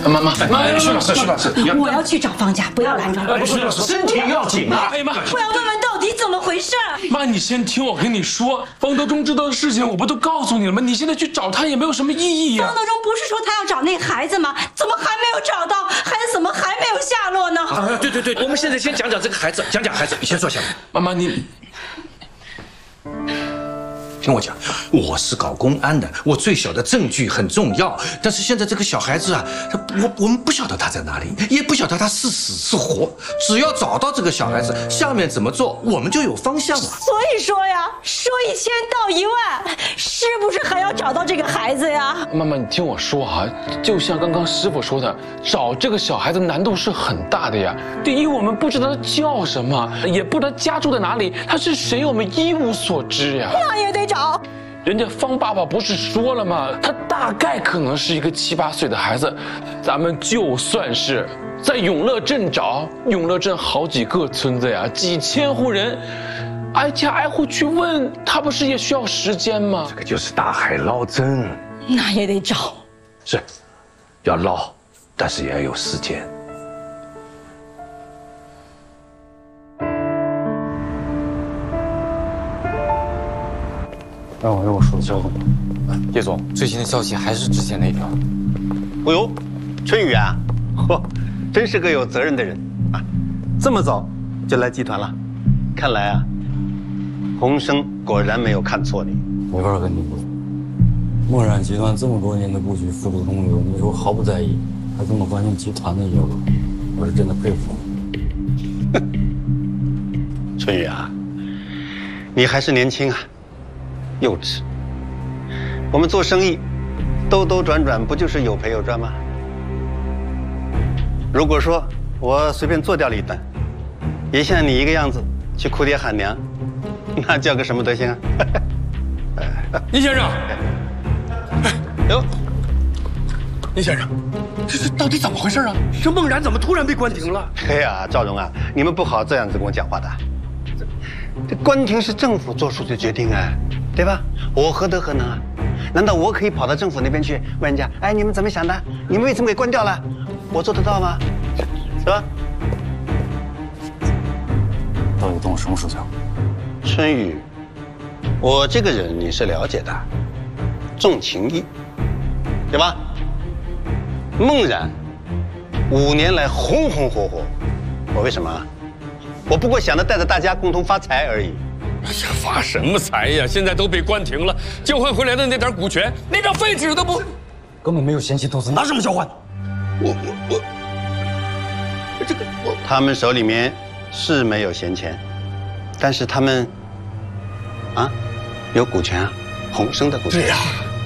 妈，徐老师， 我要去找方家，不要拦着我。 徐老师，身体要紧啊！哎妈， 我要问问到底怎么回事。 妈，你先听我跟你说，方德忠知道的事情我不都告诉你了吗？你现在去找他也没有什么意义呀。 方德忠不是说他要找那孩子吗？怎么还没有找到？孩子怎么还没有下落呢？ 对，我们现在先讲讲这个孩子，讲孩子，你先坐下来。 妈妈，你。 听我讲，我是搞公安的，我最小的证据很重要。但是现在这个小孩子啊，我们不晓得他在哪里，也不晓得他是死是活。只要找到这个小孩子，下面怎么做，我们就有方向了。 所以说呀，说1000道1万，是不是还要找到这个孩子呀？ 妈妈，你听我说啊，就像刚刚师傅说的，找这个小孩子难度是很大的呀。第一，我们不知道他叫什么，也不知道家住在哪里，他是谁，我们一无所知呀。 那也得找。 人家方爸爸不是说了吗？他大概可能是一个7、8岁的孩子。咱们就算是在永乐镇找，永乐镇好几个村子呀，几千户人，挨家挨户去问，他不是也需要时间吗？ 这个就是大海捞针， 那也得找。 是，要捞，但是也要有时间。 让我说消息吧。叶总，最新的消息还是之前那个。 哦呦，春雨啊，嚯，真是个有责任的人啊！这么早就来集团了，看来啊，洪生果然没有看错你。 没法跟你说，墨染集团这么多年的布局付诸东流，你说毫不在意，还这么关心集团的业务，我是真的佩服你。春雨啊，你还是年轻啊。幼稚，我们做生意，兜兜转转不就是有赔有赚吗？如果说我随便做掉了一单，也像你一个样子去哭爹喊娘，那叫个什么德行啊？ 倪先生， 哟， 倪先生，这到底怎么回事啊？这孟然怎么突然被关停了？ 哎呀，赵荣啊，你们不好这样子跟我讲话的。这关停是政府做出的决定啊，对吧？我何德何能啊？难道我可以跑到政府那边去问人家，哎，你们怎么想的？你们为什么给关掉了？我做得到吗？是吧？ 到底动什么手脚？ 春雨，我这个人你是了解的，重情义，对吧？孟然5年来红红火火，我为什么？我不过想着带着大家共同发财而已。 哎呀，发什么财呀？现在都被关停了，交换回来的那点股权，那张废纸都不， 根本没有闲钱投资，拿什么交换？ 他们手里面是没有闲钱，但是他们啊有股权啊，洪生的股权。 对呀，